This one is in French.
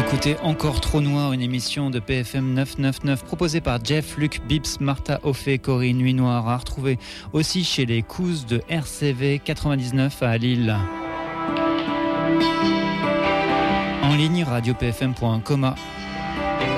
Écoutez Encore trop noir, une émission de PFM 999 proposée par Jeff, Luc, Bips, Martha, Ophé, Corinne, Nuit Noire, à retrouver aussi chez les Cousses de RCV 99 à Lille. En ligne, radiopfm.com.